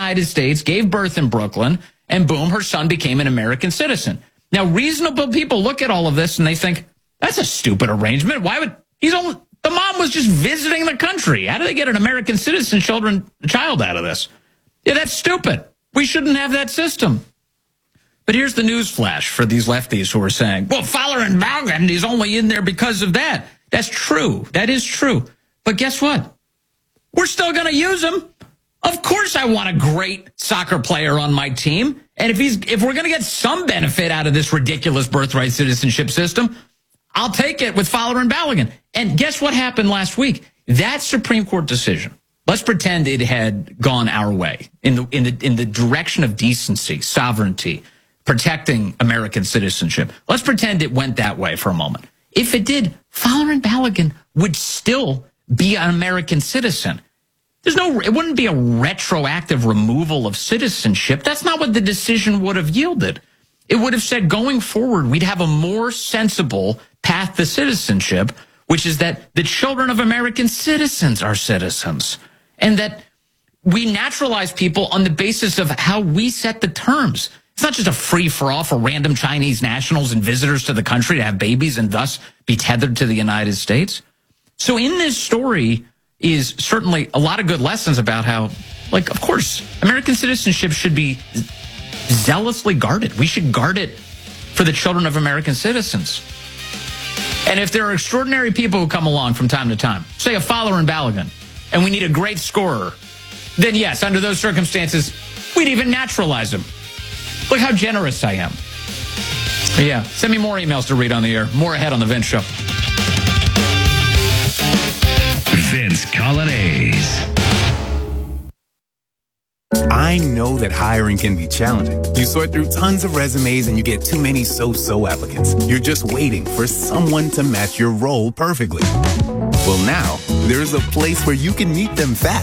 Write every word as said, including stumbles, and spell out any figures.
United States, gave birth in Brooklyn, and boom, her son became an American citizen. Now, reasonable people look at all of this and they think, that's a stupid arrangement. Why would, he's only, the mom was just visiting the country. How do they get an American citizen children, child out of this? Yeah, that's stupid. We shouldn't have that system. But here's the news flash for these lefties who are saying, well, Fowler and Baugen is only in there because of that. That's true. That is true. But guess what? We're still going to use him. Of course I want a great soccer player on my team. And if he's if we're going to get some benefit out of this ridiculous birthright citizenship system, I'll take it with Fowler and Balogun. And guess what happened last week? That Supreme Court decision, let's pretend it had gone our way in the in the in the direction of decency, sovereignty, protecting American citizenship. Let's pretend it went that way for a moment. If it did, Fowler and Balogun would still be an American citizen. There's no, it wouldn't be a retroactive removal of citizenship. That's not what the decision would have yielded. It would have said going forward, we'd have a more sensible path to citizenship, which is that the children of American citizens are citizens, and that we naturalize people on the basis of how we set the terms. It's not just a free-for-all for random Chinese nationals and visitors to the country to have babies and thus be tethered to the United States. So in this story is certainly a lot of good lessons about how, like, of course, American citizenship should be zealously guarded. We should guard it for the children of American citizens. And if there are extraordinary people who come along from time to time, say a Fowler and Balogun, and we need a great scorer, then yes, under those circumstances, we'd even naturalize them. Look how generous I am. Yeah, send me more emails to read on the air. More ahead on The Vince Show. Vince Coglianese. I know that hiring can be challenging. You sort through tons of resumes and you get too many so-so applicants. You're just waiting for someone to match your role perfectly. Well, now, there's a place where you can meet them fast.